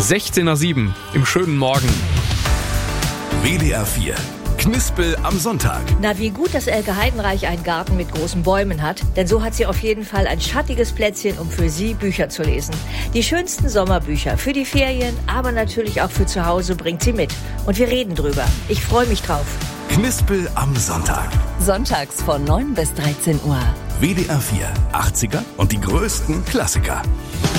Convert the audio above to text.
16 nach 7 im schönen Morgen. WDR 4. Knispel am Sonntag. Na, wie gut, dass Elke Heidenreich einen Garten mit großen Bäumen hat. Denn so hat sie auf jeden Fall ein schattiges Plätzchen, um für Sie Bücher zu lesen. Die schönsten Sommerbücher für die Ferien, aber natürlich auch für zu Hause bringt sie mit. Und wir reden drüber. Ich freue mich drauf. Knispel am Sonntag. Sonntags von 9 bis 13 Uhr. WDR 4. 80er und die größten Klassiker.